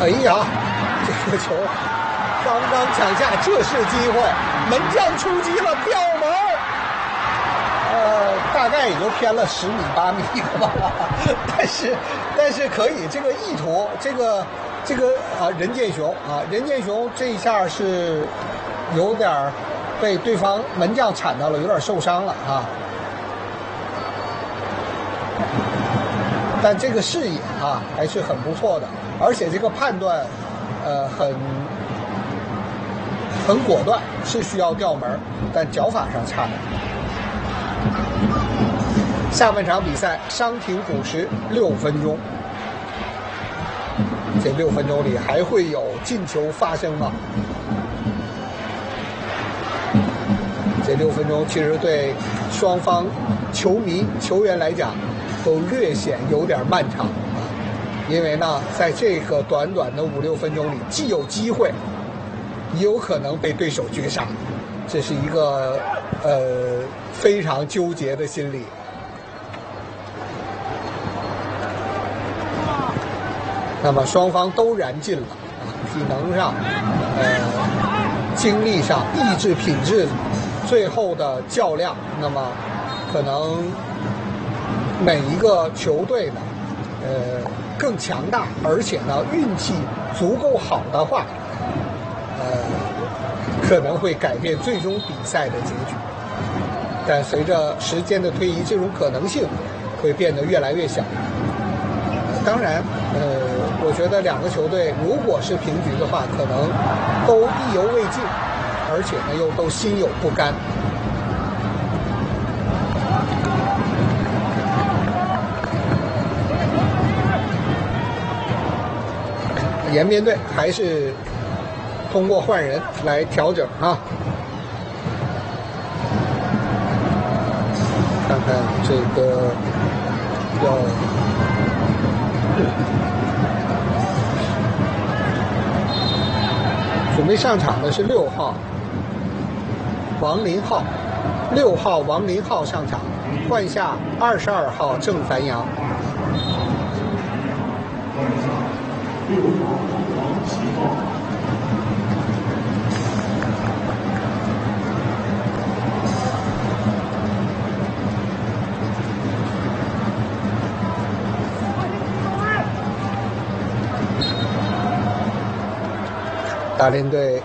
哎呀，这个球刚刚抢下，这是机会，门将出击了，吊门。大概也就偏了10米8米吧，但是可以，这个意图，这个任建雄这一下是有点被对方门将铲到了，有点受伤了啊。但这个视野啊还是很不错的，而且这个判断很果断，是需要吊门，但脚法上差点。下半场比赛伤停补时6分钟，这6分钟里还会有进球发生吗？这6分钟其实对双方球迷球员来讲都略显有点漫长啊，因为呢在这个短短的5、6分钟里，既有机会也有可能被对手绝杀，这是一个非常纠结的心理。那么双方都燃尽了啊，体能上、精力上、意志品质，最后的较量，那么可能每一个球队呢，更强大，而且呢运气足够好的话，可能会改变最终比赛的结局。但随着时间的推移，这种可能性会变得越来越小。当然，我觉得两个球队如果是平局的话，可能都意犹未尽，而且呢又都心有不甘。延边队还是通过换人来调整啊。看看这个准备上场的是6号王林浩，6号王林浩上场，换下22号郑凡阳。6号王奇浩。大连队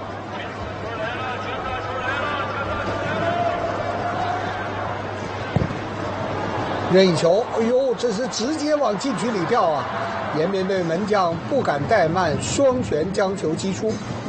任意球，哎呦，这是直接往禁区里掉啊！延边队门将不敢怠慢，双拳将球击出。